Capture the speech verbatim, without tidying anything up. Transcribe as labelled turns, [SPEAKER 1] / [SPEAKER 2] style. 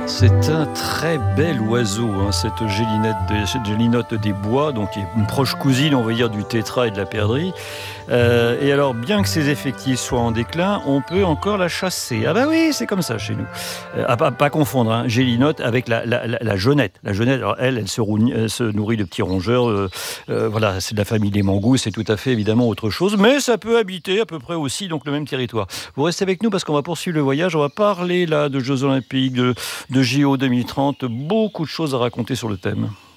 [SPEAKER 1] C'est un très bel oiseau, hein, cette gélinette des, cette gélinote des bois, donc qui est une proche cousine, on va dire, du tétras et de la perdrix. Euh, et alors, bien que ses effectifs soient en déclin, on peut encore la chasser. Ah bah oui, c'est comme ça chez nous. Euh, à pas, pas confondre, hein, gélinote avec la, la, la, la jaunette. La jaunette, alors elle, elle se, rougn- elle se nourrit de petits rongeurs. Euh, euh, voilà, c'est de la famille des mangoustes, c'est tout à fait évidemment autre chose, mais ça peut habiter à peu près aussi donc le même territoire. Vous restez avec nous parce qu'on va poursuivre le voyage. On va parler là de Jeux Olympiques, de, de J O deux mille trente, beaucoup de choses à raconter sur le thème.